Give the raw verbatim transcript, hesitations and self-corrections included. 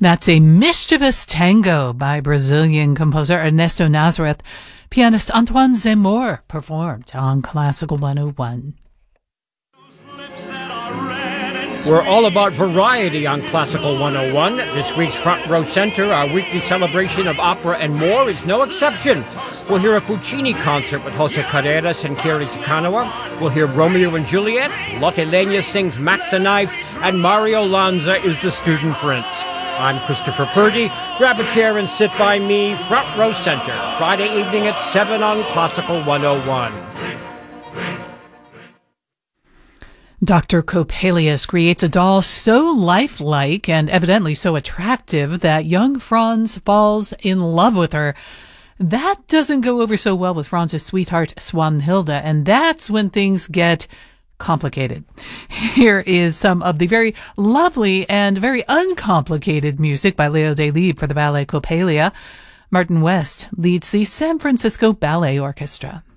That's a mischievous tango by Brazilian composer Ernesto Nazareth. Pianist Antoine Zemmour performed on Classical one oh one. We're all about variety on Classical one oh one. This week's Front Row Center, our weekly celebration of opera and more, is no exception. We'll hear a Puccini concert with Jose Carreras and Kerry Takanawa. We'll hear Romeo and Juliet. Lotte Lenya sings Mac the Knife. And Mario Lanza is the student prince. I'm Christopher Purdy. Grab a chair and sit by me. Front Row Center, Friday evening at seven on Classical one oh one. Doctor Coppelius creates a doll so lifelike and evidently so attractive that young Franz falls in love with her. That doesn't go over so well with Franz's sweetheart, Swanhilde, and that's when things get complicated. Here is some of the very lovely and very uncomplicated music by Leo Delibes for the ballet Coppelia. Martin West leads the San Francisco Ballet Orchestra.